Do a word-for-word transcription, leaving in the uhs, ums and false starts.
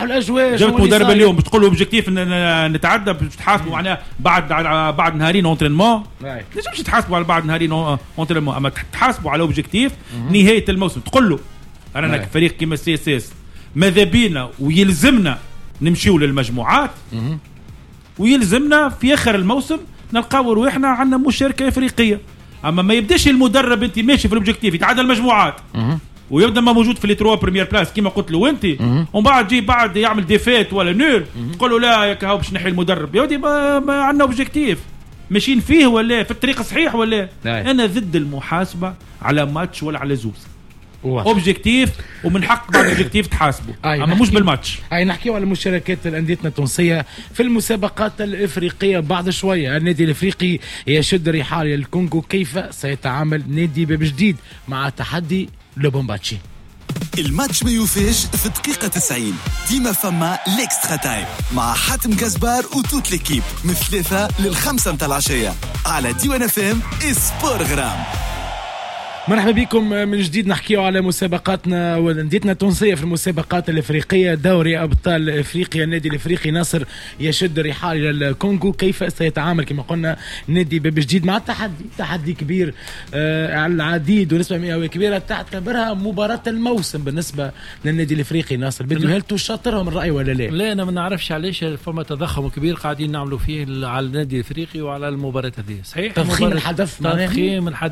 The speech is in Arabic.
تفتحوا الاجواء. جبت مدرب اليوم باش تقول له اوبجيكتيف نتعدى باش تحاسبوا معناها بعد بعد نهارين اونترينمون لازمش تحاسبوا على بعد نهارين اونترينمون اما تحاسبوا على اوبجيكتيف نهايه الموسم تقول له رانا فريق كيما سي اس اس ماذا بينا ويلزمنا نمشيو للمجموعات ويلزمنا في اخر الموسم نلقاو روحنا عندنا مشاركه افريقيه. اما ما يبداش المدرب انت ماشي في الاوبجيكتيف يتعدى المجموعات ويبدا ما موجود في لي تروا بريمير بلاس كيما قلت له انت ومن بعد جي بعد يعمل ديفيت ولا نول تقول له لا ياك هاو باش نحي المدرب يا ودي ما, ما عندنا اوبجيكتيف ماشيين فيه ولا في الطريق الصحيح ولا لا. انا ضد المحاسبه على ماتش ولا على زوز اوبجيكتيف ومن حق بعد اوبجيكتيف تحاسبه اما مش بالماتش. هاي نحكيو على مشاركات الانديتنا التونسيه في المسابقات الافريقيه بعد شويه. النادي الافريقي يشد رحال الكونغو، كيف سيتعامل نادي باب جديد مع تحدي لوبومباتشي؟ الماتش ما يوفيش في الدقيقة تسعين ديما فما ليكسترا تايم مع حاتم كاسبار وتوت ليكيب من ثلاثة للخمسة متاع العشية على ديوان اف ام اسبور غرام. مرحبا بكم من جديد. نحكيو على مسابقاتنا وانديتنا التونسيه في المسابقات الافريقيه. دوري ابطال افريقيا النادي الافريقي ناصر يشد رحال الى الكونغو، كيف سيتعامل كما قلنا نادي باب جديد مع التحدي تحدي كبير آه على العديد ونسبه مئويه كبيره تعتبرها مباراه الموسم بالنسبه للنادي الافريقي. ناصر بدو هل تشاطرهم الراي ولا لا؟ لا انا ما نعرفش علاش فما تضخم كبير قاعدين نعملوا فيه على النادي الافريقي وعلى المباراه هذه. صحيح تضخيم الحدث تضخيم الحدث